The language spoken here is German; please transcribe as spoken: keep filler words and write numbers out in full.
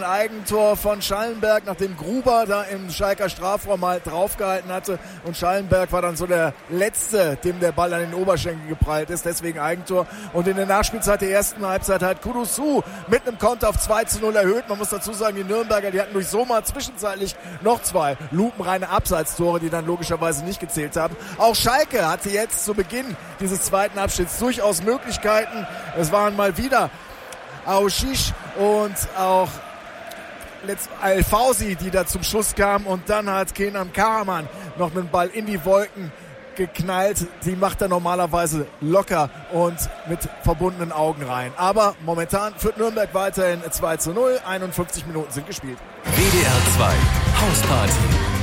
ein Eigentor von Schallenberg, nachdem Gruber da im Schalker Strafraum mal draufgehalten hatte. Und Schallenberg war dann so der Letzte, dem der Ball an den Oberschenkel geprallt ist. Deswegen Eigentor. Und in der Nachspielzeit der ersten Halbzeit hat Kudusu mit einem Konter auf zwei zu null erhöht. Man muss dazu sagen, die Nürnberger, die hatten durch Sommer zwischenzeitlich noch zwei lupenreine Abseitstore, die dann logischerweise nicht gezählt haben. Auch Schalke hatte jetzt zu Beginn dieses zweiten Abschnitts durchaus Möglichkeiten. Es waren mal wieder Aouchiche und auch Al-Fausi, die da zum Schuss kamen, und dann hat Kenan Karaman noch einen Ball in die Wolken geknallt. Die macht er normalerweise locker und mit verbundenen Augen rein. Aber momentan führt Nürnberg weiterhin zwei zu null. einundfünfzig Minuten sind gespielt. W D R zwei Hausparty.